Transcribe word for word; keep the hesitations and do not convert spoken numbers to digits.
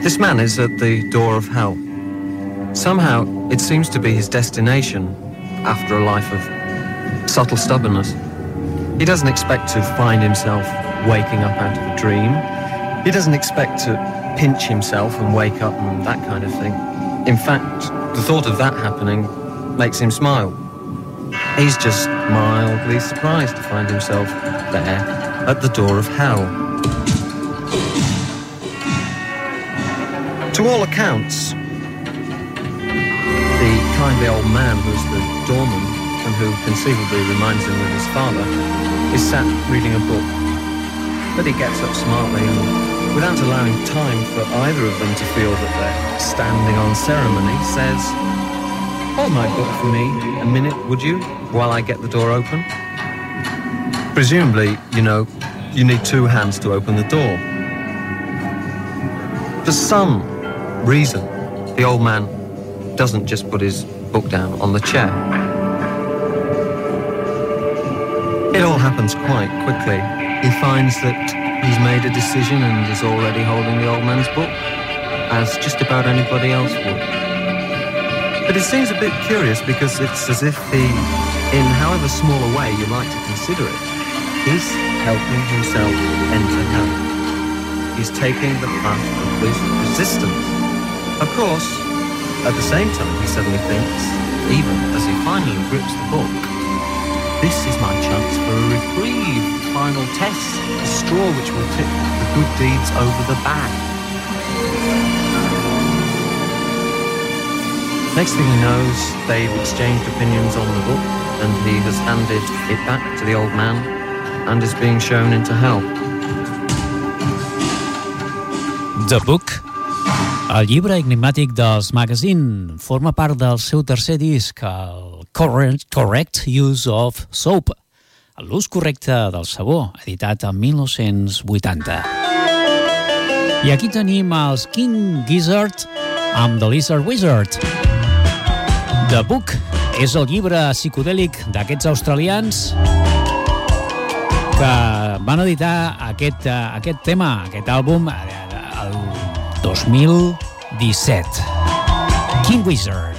This man is at the door of hell. Somehow, it seems to be his destination after a life of subtle stubbornness. He doesn't expect to find himself waking up out of a dream. He doesn't expect to pinch himself and wake up and that kind of thing. In fact, the thought of that happening makes him smile. He's just mildly surprised to find himself there at the door of hell. To all accounts, the kindly old man who's the doorman and who conceivably reminds him of his father is sat reading a book. But he gets up smartly and, without allowing time for either of them to feel that they're standing on ceremony, says, "Hold my book for me a minute, would you, while I get the door open?" Presumably, you know, you need two hands to open the door. For some reason, the old man doesn't just put his book down on the chair. It all happens quite quickly. He finds that he's made a decision and is already holding the old man's book, as just about anybody else would. But it seems a bit curious because it's as if he, in however small a way you like to consider it, he's helping himself enter hell. He's taking the path of least resistance. Of course, at the same time he suddenly thinks, even as he finally grips the book, this is my chance for a reprieve, final test, a straw which will tip the good deeds over the bad. Next thing he knows, they've exchanged opinions on the book, and he has handed it back to the old man and is being shown into hell. The Book, el llibre enigmàtic dels Magazine, forma part del seu tercer disc, el Correct, Correct Use of Soap, l'ús correcte del sabó, editat en mil nou-cents vuitanta. I aquí tenim els King Gizzard amb The Lizard Wizard. The Book és el llibre psicodèlic d'aquests australians que van editar aquest, aquest tema, aquest àlbum, el dos mil disset. King Wizard.